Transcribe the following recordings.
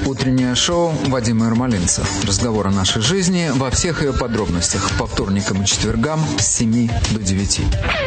Утреннее шоу Вадима Ермолинца. Разговор о нашей жизни во всех ее подробностях. По вторникам и четвергам с 7 до 9.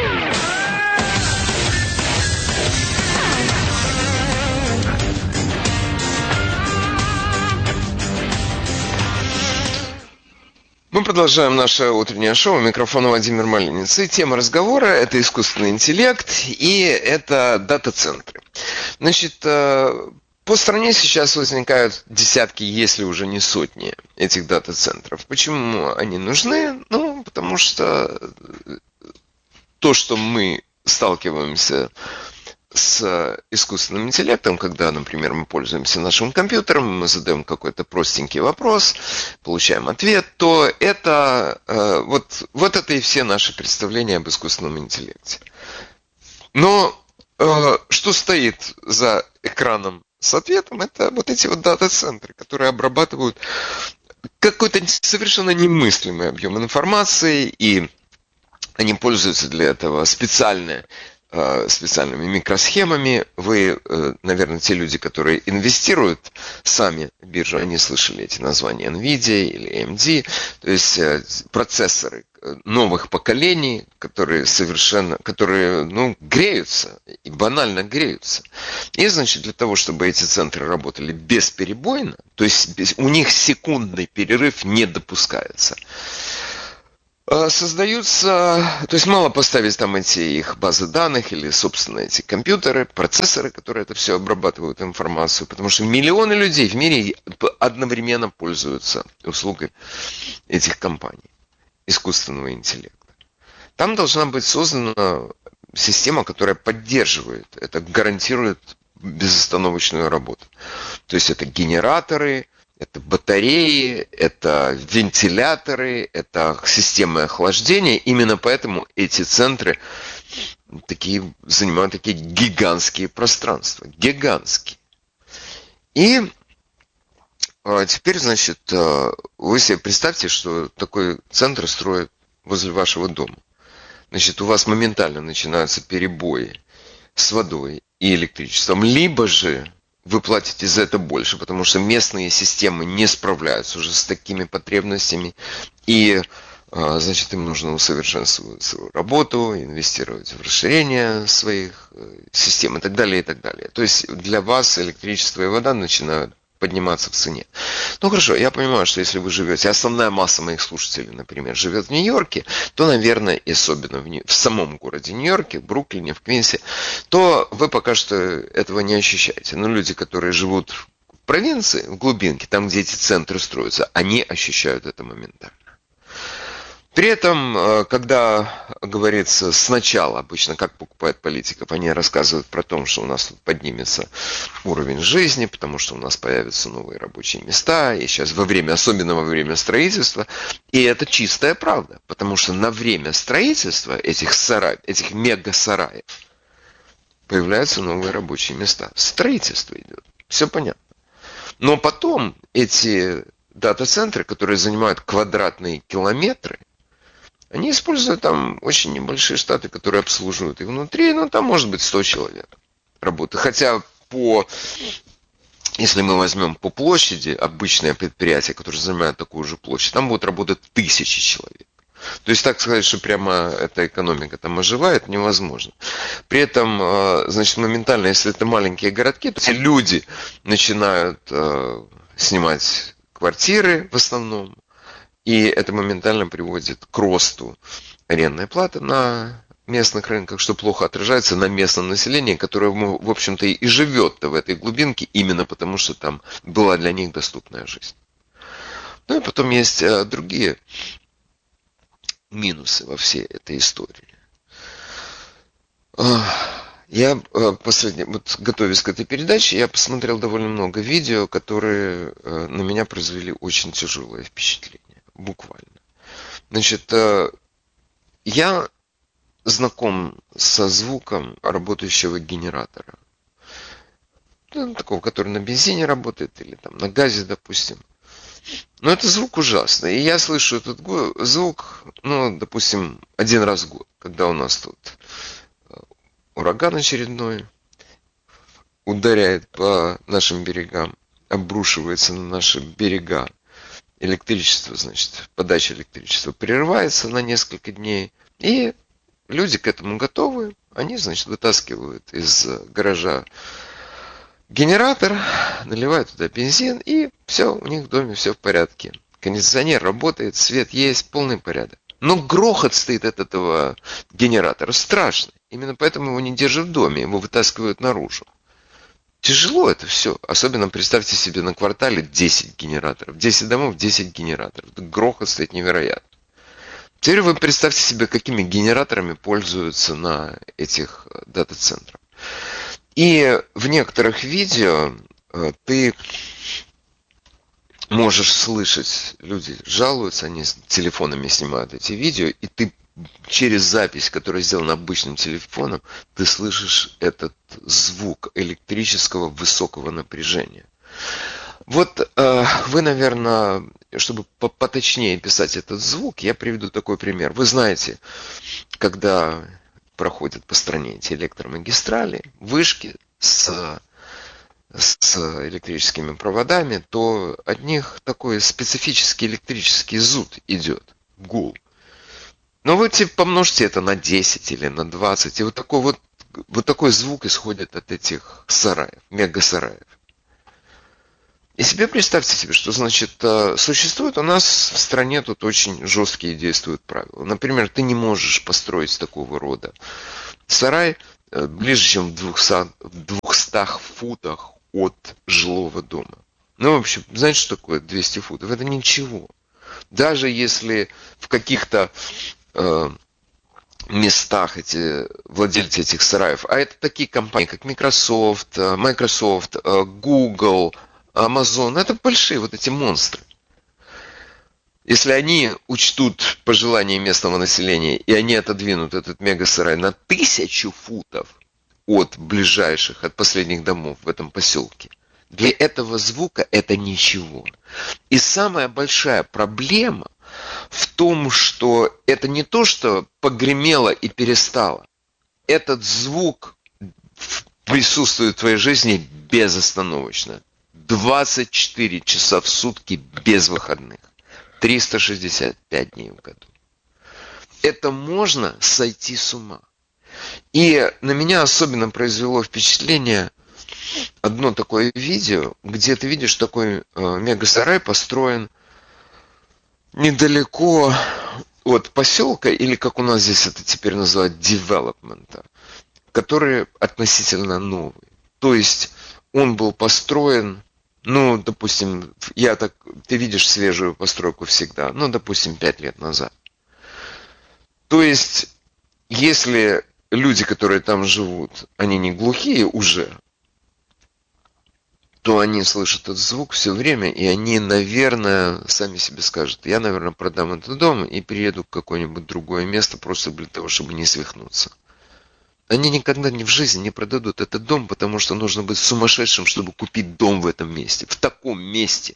Мы продолжаем наше утреннее шоу. Микрофон Вадим Ермолинец. И тема разговора – это искусственный интеллект и это дата-центры. Значит, по стране сейчас возникают десятки, если уже не сотни этих дата-центров. Почему они нужны? Ну, потому что то, что мы сталкиваемся с искусственным интеллектом, когда, например, мы пользуемся нашим компьютером, мы задаем какой-то простенький вопрос, получаем ответ, то это вот это и все наши представления об искусственном интеллекте. Но что стоит за экраном с ответом, это вот эти вот дата-центры, которые обрабатывают какой-то совершенно немыслимый объем информации, и они пользуются для этого специальными микросхемами. Вы, наверное, те люди, которые инвестируют сами в биржу, они слышали эти названия NVIDIA или AMD, то есть процессоры новых поколений, которые греются, и банально греются. И, значит, для того, чтобы эти центры работали бесперебойно, то есть у них секундный перерыв не допускается, создаются, то есть мало поставить там эти их базы данных или, собственно, эти компьютеры, процессоры, которые это все обрабатывают информацию, потому что миллионы людей в мире одновременно пользуются услугой этих компаний искусственного интеллекта. Там должна быть создана система, которая поддерживает это, гарантирует безостановочную работу. То есть это генераторы, это батареи, это вентиляторы, это системы охлаждения. Именно поэтому эти центры занимают такие гигантские пространства. Гигантские. И теперь, значит, вы себе представьте, что такой центр строят возле вашего дома. Значит, у вас моментально начинаются перебои с водой и электричеством. Либо же вы платите за это больше, потому что местные системы не справляются уже с такими потребностями, и, значит, им нужно усовершенствовать свою работу, инвестировать в расширение своих систем и так далее, и так далее. То есть для вас электричество и вода начинают подниматься в цене. Ну хорошо, я понимаю, что если вы живете, основная масса моих слушателей, например, живет в Нью-Йорке, то, наверное, и особенно в самом городе Нью-Йорке, в Бруклине, в Квинсе, то вы пока что этого не ощущаете. Но люди, которые живут в провинции, в глубинке, там, где эти центры строятся, они ощущают это моментально. При этом, когда говорится сначала, обычно как покупают политиков, они рассказывают про то, что у нас тут поднимется уровень жизни, потому что у нас появятся новые рабочие места, и сейчас особенно во время строительства, и это чистая правда, потому что на время строительства этих мега-сараев появляются новые рабочие места. Строительство идет, все понятно. Но потом эти дата-центры, которые занимают квадратные километры, они используют там очень небольшие штаты, которые обслуживают их внутри, там может быть 100 человек работает. Хотя если мы возьмем по площади обычное предприятие, которое занимает такую же площадь, там будут работать 1000 человек. То есть так сказать, что прямо эта экономика там оживает, невозможно. При этом, значит, моментально, если это маленькие городки, то эти люди начинают снимать квартиры в основном, и это моментально приводит к росту арендной платы на местных рынках, что плохо отражается на местном населении, которое, в общем-то, и живет-то в этой глубинке, именно потому, что там была для них доступная жизнь. Ну и потом есть другие минусы во всей этой истории. Я готовясь к этой передаче, я посмотрел довольно много видео, которые на меня произвели очень тяжелое впечатление. Буквально. Значит, я знаком со звуком работающего генератора. Такого, который на бензине работает или там на газе, допустим. Но это звук ужасный. И я слышу этот звук, допустим, один раз в год, когда у нас тут ураган очередной ударяет по нашим берегам. обрушивается на наши берега. Электричество, значит, подача электричества прерывается на несколько дней, и люди к этому готовы. Они, значит, вытаскивают из гаража генератор, наливают туда бензин, и все, у них в доме все в порядке. Кондиционер работает, свет есть, полный порядок. Но грохот стоит от этого генератора страшный. Именно поэтому его не держат в доме, его вытаскивают наружу. Тяжело это все. Особенно представьте себе на квартале 10 генераторов. 10 домов, 10 генераторов. Грохот стоит невероятно. Теперь вы представьте себе, какими генераторами пользуются на этих дата-центрах. И в некоторых видео ты можешь слышать, люди жалуются, они с телефонами снимают эти видео, и ты через запись, которая сделана обычным телефоном, ты слышишь этот звук электрического высокого напряжения. Вот вы, наверное, чтобы поточнее писать этот звук, я приведу такой пример. Вы знаете, когда проходят по стране эти электромагистрали, вышки с электрическими проводами, то от них такой специфический электрический зуд идет, гул. Но вы помножьте это на 10 или на 20, и вот такой звук исходит от этих сараев, мега-сараев. И себе представьте себе, что, значит, существует у нас в стране тут очень жесткие действуют правила. Например, ты не можешь построить такого рода сарай ближе, чем в 200 футах от жилого дома. Ну, в общем, знаете, что такое 200 футов? Это ничего. Даже если в каких-то местах эти владельцы этих сараев, а это такие компании, как Microsoft, Google, Amazon, это большие вот эти монстры. Если они учтут пожелания местного населения, и они отодвинут этот мега-сарай на 1000 футов от ближайших, от последних домов в этом поселке, для этого звука это ничего. И самая большая проблема в том, что это не то, что погремело и перестало. Этот звук присутствует в твоей жизни безостановочно. 24 часа в сутки без выходных. 365 дней в году. Это можно сойти с ума. И на меня особенно произвело впечатление одно такое видео, где ты видишь, такой мега-сарай построен недалеко от поселка, или как у нас здесь это теперь называют, девелопмента, который относительно новый. То есть он был построен, ну, допустим, ты видишь свежую постройку всегда, ну, допустим, 5 лет назад. То есть, если люди, которые там живут, они не глухие уже, то они слышат этот звук все время, и они, наверное, сами себе скажут, я, наверное, продам этот дом и перееду в какое-нибудь другое место просто для того, чтобы не свихнуться. Они никогда в жизни не продадут этот дом, потому что нужно быть сумасшедшим, чтобы купить дом в этом месте, в таком месте.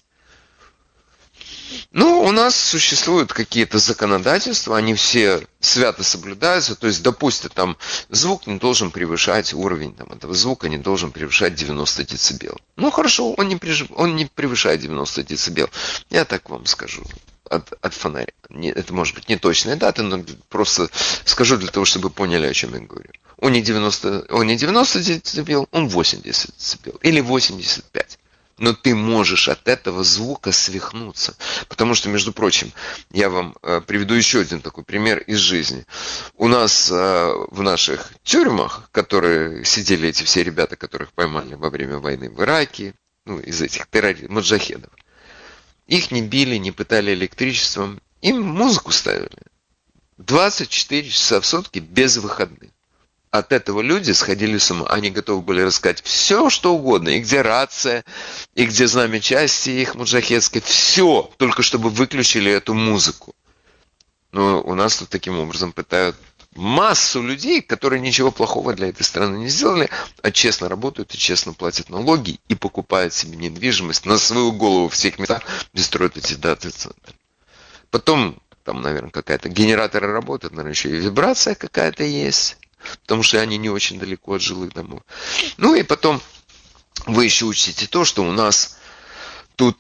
Ну, у нас существуют какие-то законодательства, они все свято соблюдаются. То есть, допустим, там звук не должен превышать уровень этого звука, не должен превышать 90 дБ. Ну, хорошо, он не превышает 90 дБ. Я так вам скажу от фонаря. Это может быть не точная дата, но просто скажу для того, чтобы вы поняли, о чем я говорю. Он не 90 дБ, он 80 дБ или 85. Но ты можешь от этого звука свихнуться. Потому что, между прочим, я вам приведу еще один такой пример из жизни. У нас в наших тюрьмах, которые сидели эти все ребята, которых поймали во время войны в Ираке, ну, из этих маджахедов, их не били, не пытали электричеством, им музыку ставили. 24 часа в сутки без выходных. От этого люди сходили с ума. Они готовы были рассказать все, что угодно. И где рация, и где знамя части их муджахедской. Все, только чтобы выключили эту музыку. Но у нас тут таким образом пытают массу людей, которые ничего плохого для этой страны не сделали, а честно работают и честно платят налоги и покупают себе недвижимость на свою голову в тех местах, где строят эти дата-центры. Потом, там, наверное, какая-то генераторы работают, наверное, еще и вибрация какая-то есть. Потому что они не очень далеко от жилых домов. Ну и потом вы еще учтите то, что у нас тут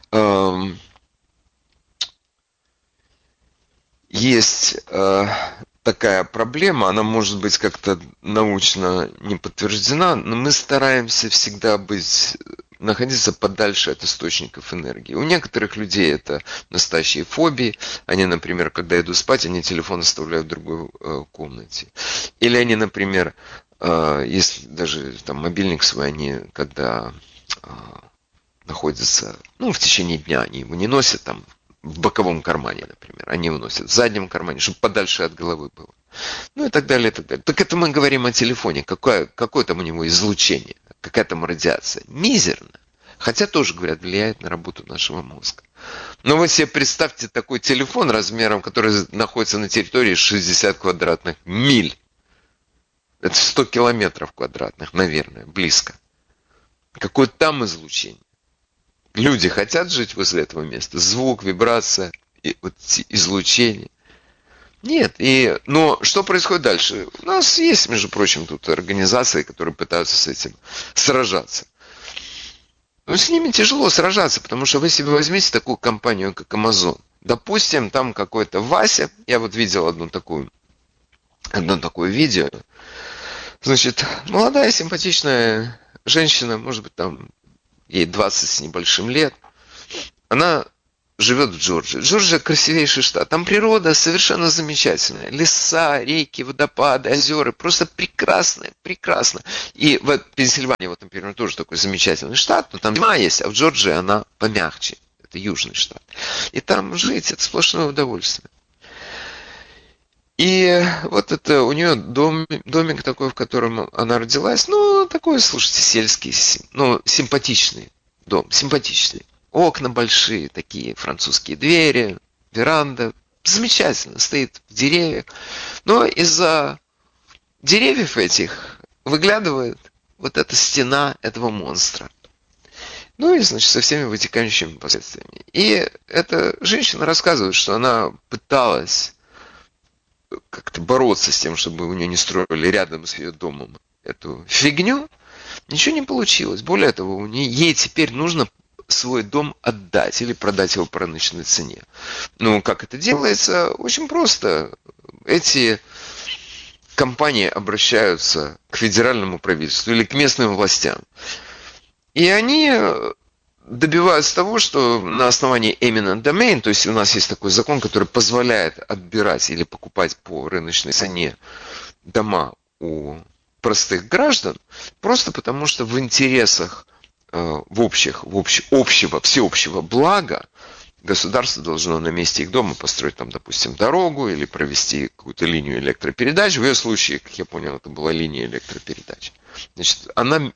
есть такая проблема, она может быть как-то научно не подтверждена, но мы стараемся всегда находиться подальше от источников энергии. У некоторых людей это настоящие фобии. Они, например, когда идут спать, они телефон оставляют в другой комнате. Или они, например, если даже там мобильник свой, они когда находятся, в течение дня, они его не носят там в боковом кармане, например. Они его носят в заднем кармане, чтобы подальше от головы было. И так далее, и так далее. Так это мы говорим о телефоне. Какое там у него излучение? Какая там радиация? Мизерно. Хотя тоже, говорят, влияет на работу нашего мозга. Но вы себе представьте такой телефон размером, который находится на территории 60 квадратных миль. Это 100 километров квадратных, наверное, близко. Какое там излучение? Люди хотят жить возле этого места? Звук, вибрация, излучение. Нет. Но что происходит дальше? У нас есть, между прочим, тут организации, которые пытаются с этим сражаться. Но с ними тяжело сражаться, потому что вы себе возьмите такую компанию, как Amazon. Допустим, там какой-то Вася, я вот видел одно такое видео. Значит, молодая, симпатичная женщина, может быть, там ей 20 с небольшим лет, она живет в Джорджии. Джорджия красивейший штат. Там природа совершенно замечательная. Леса, реки, водопады, озера. Просто прекрасно, прекрасно. И в Пенсильвании, вот, например, тоже такой замечательный штат, но там зима есть, а в Джорджии она помягче. Это южный штат. И там жить это сплошное удовольствие. И вот это у нее домик такой, в котором она родилась. Такой, слушайте, сельский, симпатичный дом, симпатичный. Окна большие, такие французские двери, веранда. Замечательно, стоит в деревьях. Но из-за деревьев этих выглядывает вот эта стена этого монстра. Значит, со всеми вытекающими последствиями. И эта женщина рассказывает, что она пыталась как-то бороться с тем, чтобы у нее не строили рядом с ее домом эту фигню. Ничего не получилось. Более того, ей теперь нужно свой дом отдать или продать его по рыночной цене. Как это делается? Очень просто. Эти компании обращаются к федеральному правительству или к местным властям. И они добиваются того, что на основании eminent domain, то есть у нас есть такой закон, который позволяет отбирать или покупать по рыночной цене дома у простых граждан, просто потому что в интересах всеобщего блага государство должно на месте их дома построить там, допустим, дорогу или провести какую-то линию электропередач. В ее случае, как я понял, это была линия электропередач. Значит, она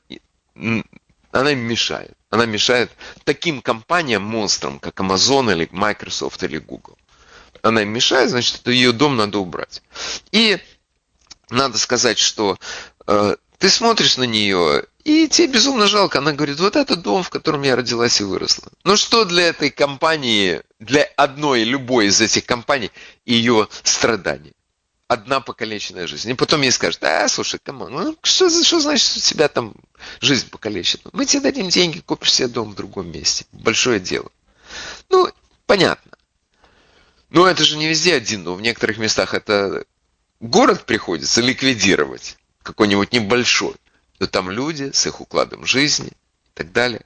им мешает. Она мешает таким компаниям-монстрам, как Amazon или Microsoft или Google. Она им мешает, значит, это ее дом надо убрать. И надо сказать, что ты смотришь на нее, и тебе безумно жалко. Она говорит, вот это дом, в котором я родилась и выросла. Что для этой компании, для одной, любой из этих компаний, ее страдания? Одна покалеченная жизнь. И потом ей скажут, слушай, камон, что значит у тебя там жизнь покалечена? Мы тебе дадим деньги, купишь себе дом в другом месте. Большое дело. Понятно. Но это же не везде один дом. В некоторых местах это город приходится ликвидировать. Какой-нибудь небольшой. Но там люди с их укладом жизни и так далее.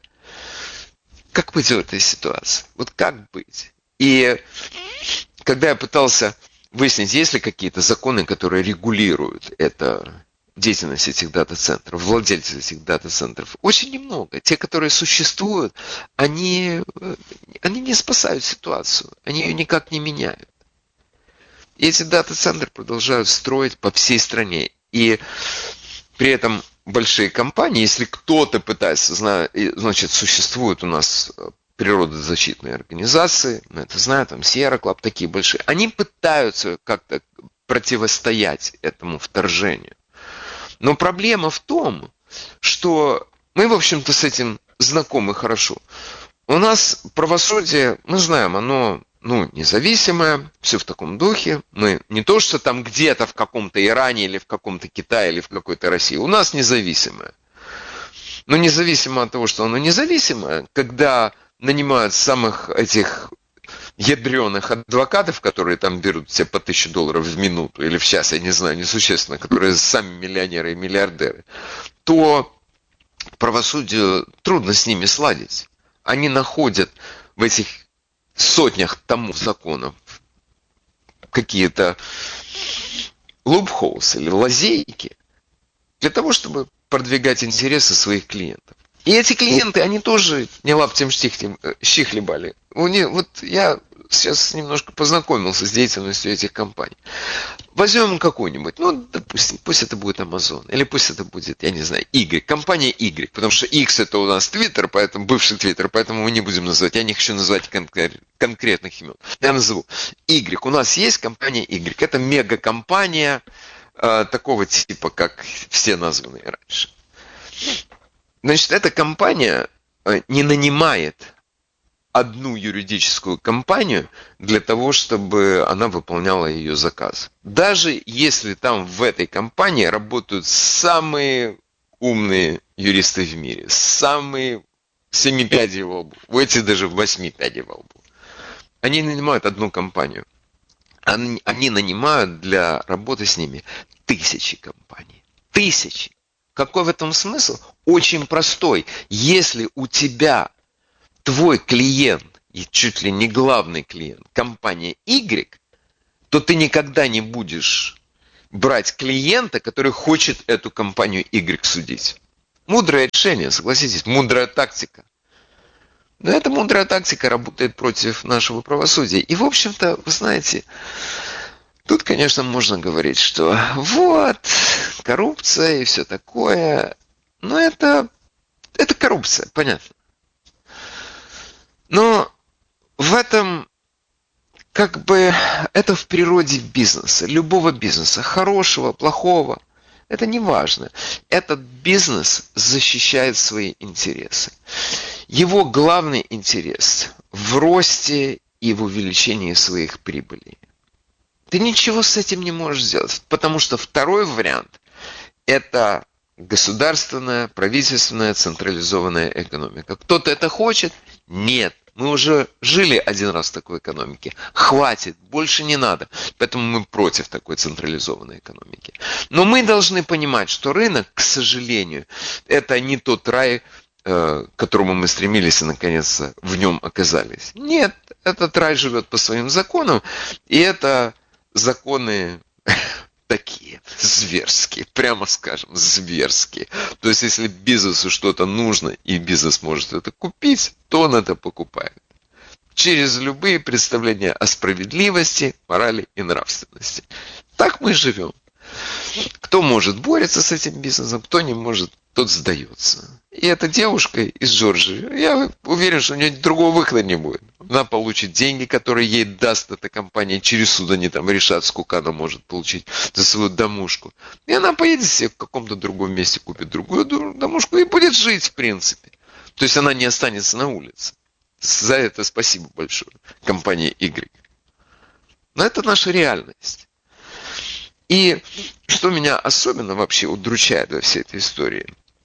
Как быть в этой ситуации? Вот как быть? И когда я пытался выяснить, есть ли какие-то законы, которые регулируют деятельность этих дата-центров, владельцев этих дата-центров, очень немного. Те, которые существуют, они не спасают ситуацию, они ее никак не меняют. И эти дата-центры продолжают строить по всей стране. И при этом большие компании, если кто-то пытается, значит, существуют у нас природозащитные организации, мы это знаем, там Sierra Club, такие большие, они пытаются как-то противостоять этому вторжению. Но проблема в том, что мы, в общем-то, с этим знакомы хорошо. У нас правосудие, мы знаем, оно независимое, все в таком духе. Мы не то, что там где-то в каком-то Иране или в каком-то Китае или в какой-то России. У нас независимое. Но независимо от того, что оно независимое, когда нанимают самых этих ядреных адвокатов, которые там берут себе по $1000 в минуту или в час, я не знаю, несущественно, которые сами миллионеры и миллиардеры, то правосудию трудно с ними сладить. Они находят в этих сотнях томов законов какие-то loopholes или лазейки для того, чтобы продвигать интересы своих клиентов. И эти клиенты, они тоже не лаптем щи хлебали. Вот я сейчас немножко познакомился с деятельностью этих компаний. Возьмем какую-нибудь, допустим, пусть это будет Amazon, или пусть это будет, я не знаю, Y, компания Y, потому что X это у нас Twitter, поэтому бывший Twitter, поэтому мы не будем называть, я не хочу называть конкретных имен. Я назову Y. У нас есть компания Y, это мегакомпания такого типа, как все названные раньше. Значит, эта компания не нанимает одну юридическую компанию для того, чтобы она выполняла ее заказ. Даже если там в этой компании работают самые умные юристы в мире, самые 7 пядей во лбу, у этих даже 8 пядей во лбу. Они нанимают одну компанию. Они нанимают для работы с ними тысячи компаний. Тысячи. Какой в этом смысл? Очень простой. Если у тебя твой клиент, и чуть ли не главный клиент, компания Y, то ты никогда не будешь брать клиента, который хочет эту компанию Y судить. Мудрое решение, согласитесь, мудрая тактика. Но эта мудрая тактика работает против нашего правосудия. И, в общем-то, вы знаете, тут, конечно, можно говорить, что вот, коррупция и все такое. Но это коррупция, понятно. Но в этом, это в природе бизнеса, любого бизнеса, хорошего, плохого, это не важно. Этот бизнес защищает свои интересы. Его главный интерес в росте и в увеличении своих прибылей. Ты ничего с этим не можешь сделать, потому что второй вариант – это государственная, правительственная, централизованная экономика. Кто-то это хочет? Нет. Мы уже жили один раз в такой экономике. Хватит, больше не надо. Поэтому мы против такой централизованной экономики. Но мы должны понимать, что рынок, к сожалению, это не тот рай, к которому мы стремились и наконец-то в нем оказались. Нет, этот рай живет по своим законам, и это законы такие зверские, прямо скажем, зверские. То есть, если бизнесу что-то нужно, и бизнес может это купить, то он это покупает. Через любые представления о справедливости, морали и нравственности. Так мы живем. Кто может, борется с этим бизнесом, кто не может, тот сдается. И эта девушка из Джорджии, я уверен, что у нее другого выхода не будет. Она получит деньги, которые ей даст эта компания. Через суд они там решат, сколько она может получить за свою домушку. И она поедет себе в каком-то другом месте, купит другую домушку и будет жить, в принципе. То есть она не останется на улице. За это спасибо большое компании Y. Но это наша реальность. И что меня особенно вообще удручает во всей этой истории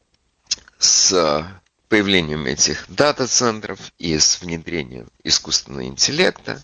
с появлением этих дата-центров и с внедрением искусственного интеллекта,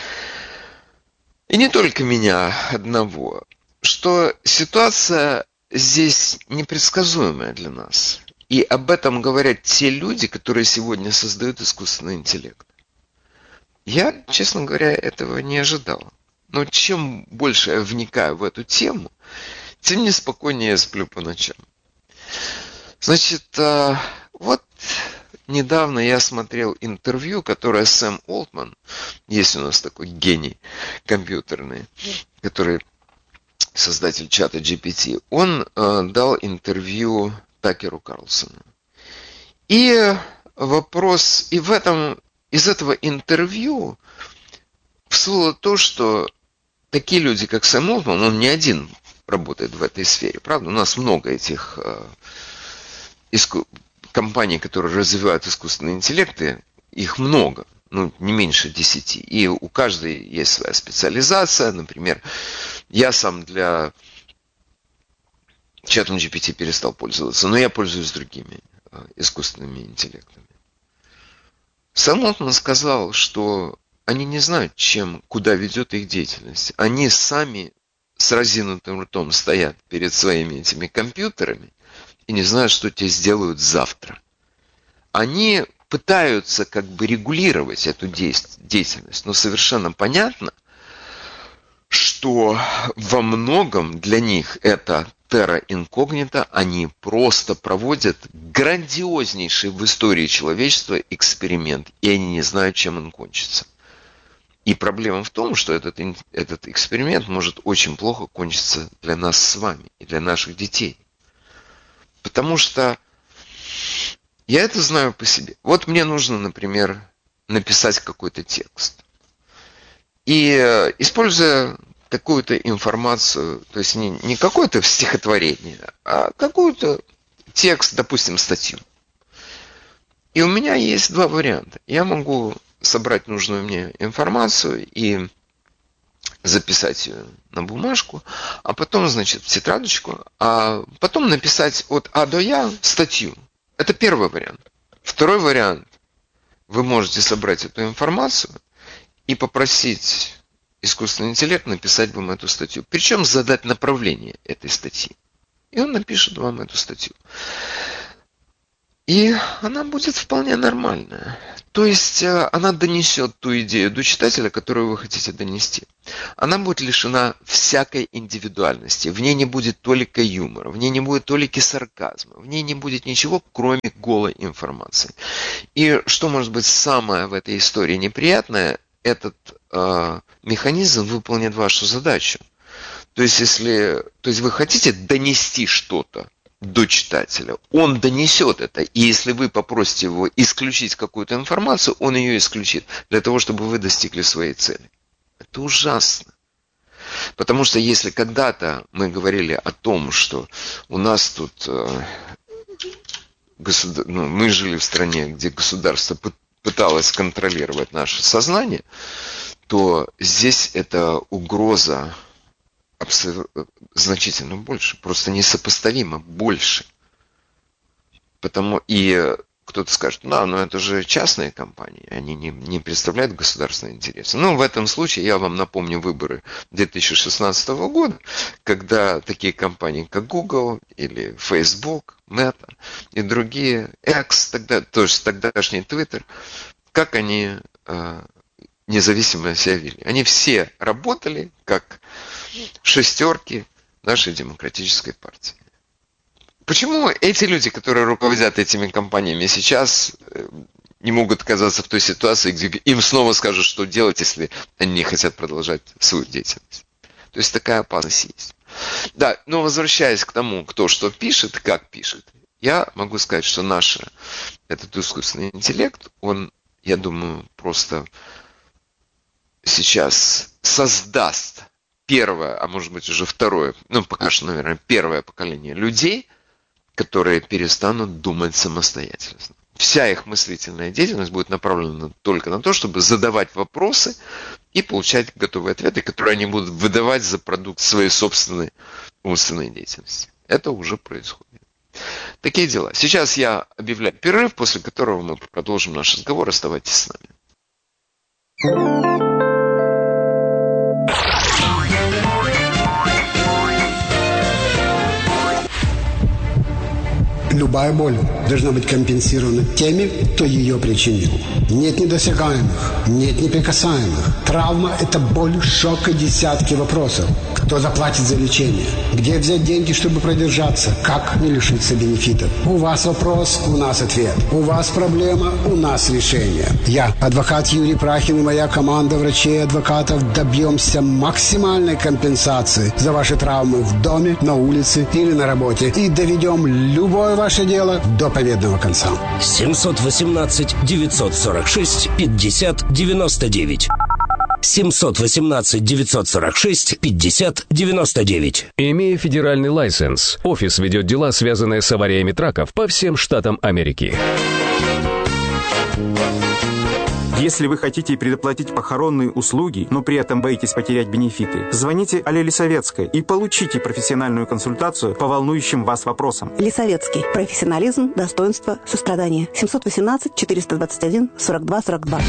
и не только меня одного, что ситуация здесь непредсказуемая для нас. И об этом говорят те люди, которые сегодня создают искусственный интеллект. Я, честно говоря, этого не ожидал. Но чем больше я вникаю в эту тему, тем неспокойнее я сплю по ночам. Значит, вот недавно я смотрел интервью, которое Сэм Олтман, есть у нас такой гений компьютерный, который создатель чата GPT, он дал интервью Такеру Карлсону. И вопрос, из этого интервью всплыло то, что такие люди, как Сэм Олтман, он не один работает в этой сфере, правда? У нас много этих компаний, которые развивают искусственные интеллекты, их много, не меньше 10. И у каждой есть своя специализация. Например, я сам для чатом GPT перестал пользоваться, но я пользуюсь другими искусственными интеллектами. Сэм Алтман сказал, что они не знают, куда ведет их деятельность. Они сами с разинутым ртом стоят перед своими этими компьютерами и не знают, что те сделают завтра. Они пытаются как бы регулировать эту деятельность, но совершенно понятно, что во многом для них это терра инкогнита, они просто проводят грандиознейший в истории человечества эксперимент, и они не знают, чем он кончится. И проблема в том, что этот эксперимент может очень плохо кончиться для нас с вами и для наших детей. Потому что я это знаю по себе. Вот мне нужно, например, написать какой-то текст. И используя какую-то информацию, то есть не какое-то стихотворение, а какой-то текст, допустим, статью. И у меня есть два варианта. Я могу собрать нужную мне информацию и записать ее на бумажку, а потом, значит, в тетрадочку, а потом написать от А до Я статью. Это первый вариант. Второй вариант. Вы можете собрать эту информацию и попросить искусственный интеллект написать вам эту статью. Причем задать направление этой статьи. И он напишет вам эту статью. И она будет вполне нормальная. То есть она донесет ту идею до читателя, которую вы хотите донести. Она будет лишена всякой индивидуальности. В ней не будет толика юмора, в ней не будет толики сарказма, в ней не будет ничего, кроме голой информации. И что может быть самое в этой истории неприятное, этот механизм выполнит вашу задачу. То есть, вы хотите донести что-то до читателя, он донесет это. И если вы попросите его исключить какую-то информацию, он ее исключит, для того, чтобы вы достигли своей цели. Это ужасно. Потому что если когда-то мы говорили о том, что у нас тут мы жили в стране, где государство пыталось контролировать наше сознание, то здесь эта угроза значительно больше, просто несопоставимо больше. И кто-то скажет, но это же частные компании, они не представляют государственные интересы. В этом случае я вам напомню выборы 2016 года, когда такие компании, как Google или Facebook, Meta и другие, X, тогдашний Twitter, как они независимо себя вели. Они все работали как шестерки нашей демократической партии. Почему эти люди, которые руководят этими компаниями, сейчас не могут оказаться в той ситуации, где им снова скажут, что делать, если они не хотят продолжать свою деятельность? То есть такая опасность есть. Да, но возвращаясь к тому, кто что пишет, как пишет, я могу сказать, что этот искусственный интеллект, он, я думаю, просто сейчас создаст первое, а может быть уже второе, пока что, наверное, первое поколение людей, которые перестанут думать самостоятельно. Вся их мыслительная деятельность будет направлена только на то, чтобы задавать вопросы и получать готовые ответы, которые они будут выдавать за продукт своей собственной умственной деятельности. Это уже происходит. Такие дела. Сейчас я объявляю перерыв, после которого мы продолжим наш разговор. Оставайтесь с нами. Любая боль должна быть компенсирована теми, кто ее причинил. Нет недосягаемых, нет неприкасаемых. Травма – это боль, шок и десятки вопросов. Кто заплатит за лечение? Где взять деньги, чтобы продержаться? Как не лишиться бенефитов? У вас вопрос, у нас ответ. У вас проблема, у нас решение. Я, адвокат Юрий Прахин и моя команда врачей и адвокатов добьемся максимальной компенсации за ваши травмы в доме, на улице или на работе. И доведем любое ваше дело до победного конца. 718-946-50-99. 718-946-50-99. Имея федеральный лайсенс, офис ведет дела, связанные с авариями траков по всем штатам Америки. Если вы хотите предоплатить похоронные услуги, но при этом боитесь потерять бенефиты, звоните Алле Лисовецкой и получите профессиональную консультацию по волнующим вас вопросам. Лисовецкий. Профессионализм, достоинство, сострадание. 718-421-42-42.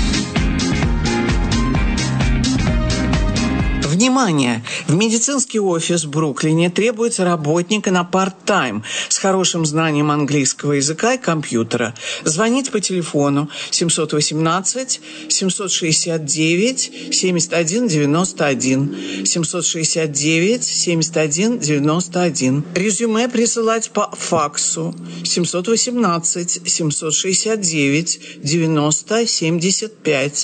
Внимание! В медицинский офис в Бруклине требуется работника на парт-тайм с хорошим знанием английского языка и компьютера. Звоните по телефону 718-769-7191. 769-7191. Резюме присылать по факсу 718-769-90-75.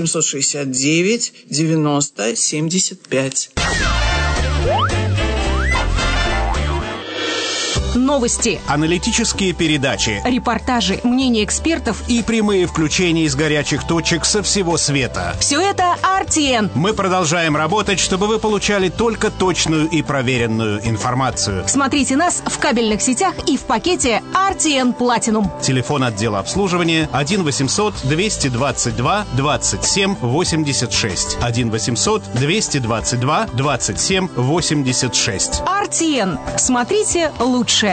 769-90-75. Новости, аналитические передачи, репортажи, мнения экспертов и прямые включения из горячих точек со всего света. Все это RTN. Мы продолжаем работать, чтобы вы получали только точную и проверенную информацию. Смотрите нас в кабельных сетях и в пакете RTN Platinum. Телефон отдела обслуживания 1-800-222-27-86. 1-800-222-27-86. RTN. Смотрите лучше.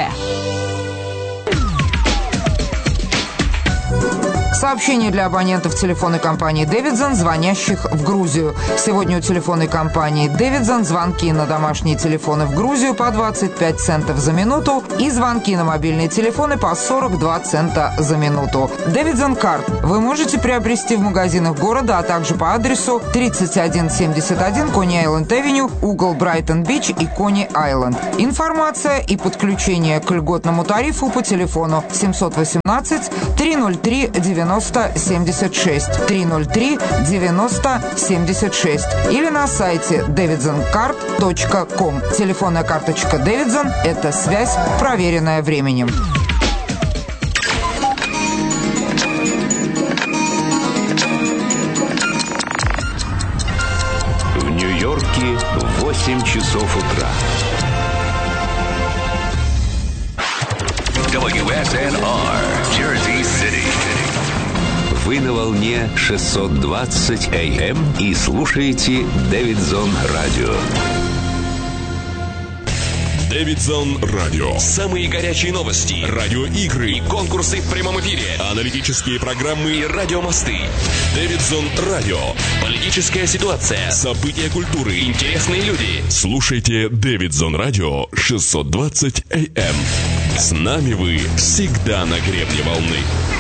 Сообщение для абонентов телефонной компании «Дэвидсон», звонящих в Грузию. Сегодня у телефонной компании «Дэвидсон» звонки на домашние телефоны в Грузию по 25 центов за минуту и звонки на мобильные телефоны по 42 цента за минуту. «Дэвидсон Карт» вы можете приобрести в магазинах города, а также по адресу 3171 Кони-Айленд-Авеню, угол Брайтон-Бич и Кони-Айленд. Информация и подключение к льготному тарифу по телефону 718-303-9076, 303-90-76 или на сайте davidsoncard.com. Телефонная карточка Davidson – это связь, проверенная временем. В Нью-Йорке 8 часов утра. WSNR, Jersey City. Вы на волне 620 AM и слушаете Дэвидсон Радио. Дэвидсон Радио. Самые горячие новости, радиоигры и конкурсы в прямом эфире, аналитические программы и радиомосты. Дэвидсон Радио. Политическая ситуация, события культуры, интересные люди. Слушайте Дэвидсон Радио 620 AM. С нами вы всегда на гребне волны.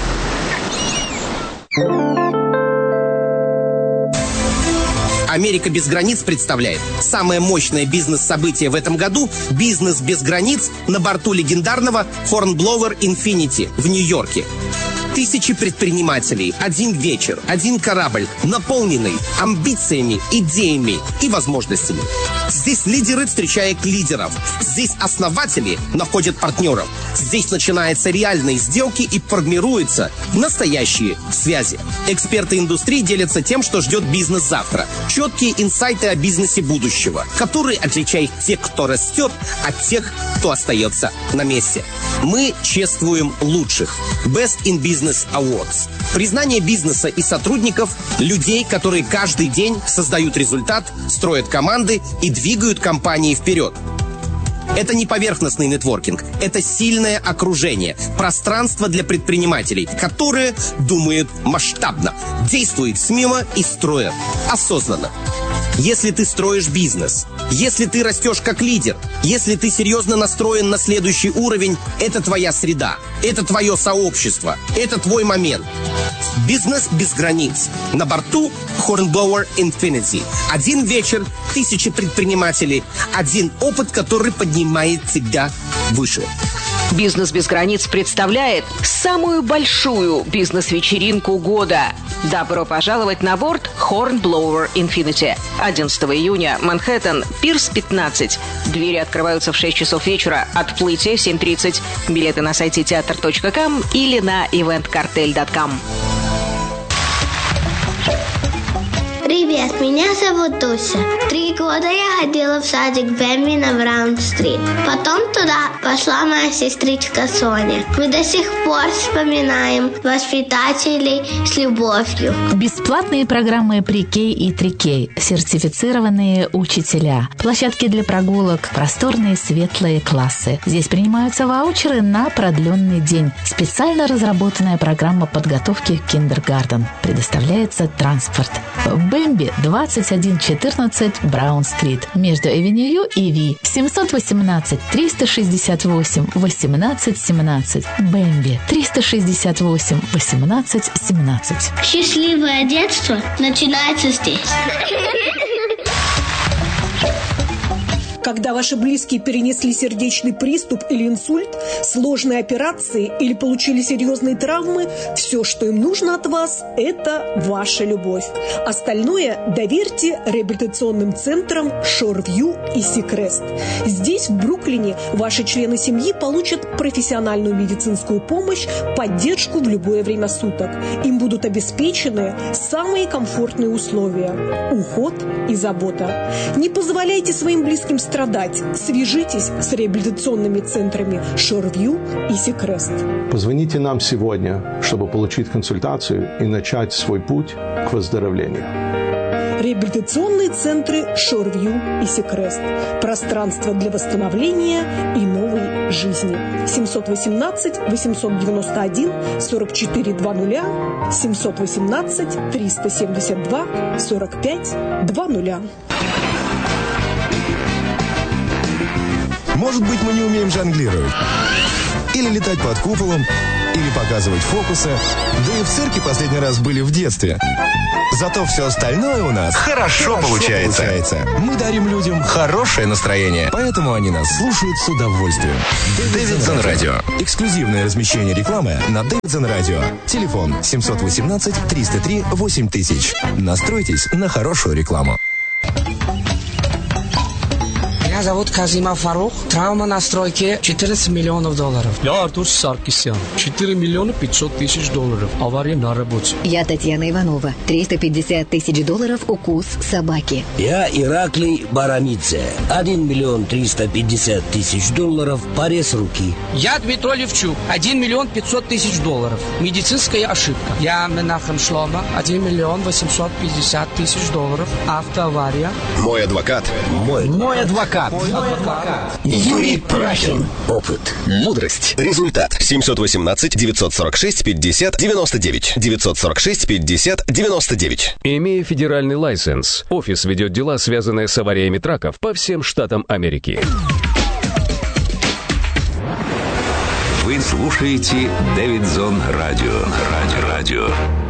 «Америка без границ» представляет самое мощное бизнес-событие в этом году – «Бизнес без границ» на борту легендарного Hornblower Infinity в Нью-Йорке. Тысячи предпринимателей, один вечер, один корабль, наполненный амбициями, идеями и возможностями. Здесь лидеры встречают лидеров. Здесь основатели находят партнеров. Здесь начинаются реальные сделки и формируются настоящие связи. Эксперты индустрии делятся тем, что ждет бизнес завтра. Четкие инсайты о бизнесе будущего, которые отличают тех, кто растет, от тех, кто остается на месте. Мы чествуем лучших. Best in Business Awards. Признание бизнеса и сотрудников, людей, которые каждый день создают результат, строят команды и двигают компании вперед. Это не поверхностный нетворкинг, это сильное окружение, пространство для предпринимателей, которые думают масштабно, действуют смело и строят осознанно. Если ты строишь бизнес, если ты растешь как лидер, если ты серьезно настроен на следующий уровень, это твоя среда, это твое сообщество, это твой момент. Бизнес без границ. На борту Hornblower Infinity. Один вечер, тысячи предпринимателей, один опыт, который поднимает тебя выше. «Бизнес без границ» представляет самую большую бизнес-вечеринку года. Добро пожаловать на борт Hornblower Infinity. 11 июня, Манхэттен, Пирс 15. Двери открываются в 6 часов вечера, отплытие 7:30. Билеты на сайте teatr.com или на eventcartel.com. Привет, меня зовут Дуся. 3 года я ходила в садик Бэмби на Браун-стрит. Потом туда пошла моя сестричка Соня. Мы до сих пор вспоминаем воспитателей с любовью. Бесплатные программы Pre-K и 3K, сертифицированные учителя, площадки для прогулок, просторные светлые классы. Здесь принимаются ваучеры на продленный день. Специально разработанная программа подготовки к киндергартен. Предоставляется транспорт. Бэмби 2114 Браун-стрит между Эвеню и Ви. 718 368 18 17. Бэмби 368 18 17. Счастливое детство начинается здесь. Когда ваши близкие перенесли сердечный приступ или инсульт, сложные операции или получили серьезные травмы, все, что им нужно от вас, это ваша любовь. Остальное доверьте реабилитационным центрам Шорвью и Сикрест. Здесь, в Бруклине, ваши члены семьи получат профессиональную медицинскую помощь, поддержку в любое время суток. Им будут обеспечены самые комфортные условия, уход и забота. Не позволяйте своим близким страдать. Свяжитесь с реабилитационными центрами Шорвью и Сикрест. Позвоните нам сегодня, чтобы получить консультацию и начать свой путь к выздоровлению. Реабилитационные центры Шорвью и Сикрест. Пространство для восстановления и новой жизни. 718 891 44 00 718 372 45 20. Может быть, мы не умеем жонглировать. Или летать под куполом, или показывать фокусы. Да и в цирке последний раз были в детстве. Зато все остальное у нас хорошо получается. Мы дарим людям хорошее настроение, поэтому они нас слушают с удовольствием. Davidson Radio. Эксклюзивное размещение рекламы на Davidson Radio. Телефон 718 303 8000. Настройтесь на хорошую рекламу. Меня зовут Казимов Фарух. Травма на стройке $14 миллионов. Я Артур Саркисян. $4 миллиона 500 тысяч. Авария на работе. Я Татьяна Иванова. $350 тысяч. Укус собаки. Я Ираклий Барамидзе. $1 миллион 350 тысяч. Порез руки. Я Дмитрий Левчук. $1 миллион 500 тысяч. Медицинская ошибка. Я Менахем Шлома. $1 миллион 850 тысяч. Автоавария. Мой адвокат. Мой адвокат. Юрий Прахин. Опыт. Мудрость. Результат. 718 946 50 99. 946 50 99. Имея федеральный лайсенс, офис ведет дела, связанные с авариями траков по всем штатам Америки. Вы слушаете Davidson Radio.